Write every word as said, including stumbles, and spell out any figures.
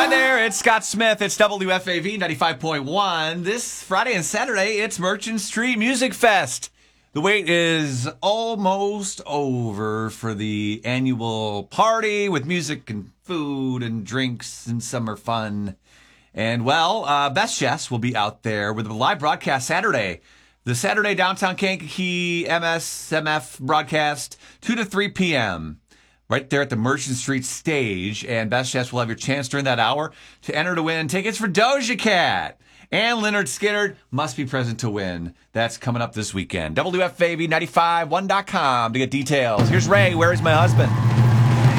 Hi there, it's Scott Smith. It's W F A V ninety-five point one. This Friday and Saturday, it's Merchant Street Music Fest. The wait is almost over for the annual party with music and food and drinks and summer fun. And, well, uh, Best Chefs will be out there with a live broadcast Saturday. The Saturday Downtown Kankakee M S M F broadcast, two to three p.m., right there at the Merchant Street stage. And Best Chefs will have your chance during that hour to enter to win tickets for Doja Cat. And Leonard Skinner must be present to win. That's coming up this weekend. W F A V ninety-five point one dot com to get details. Here's Ray. Where is my husband?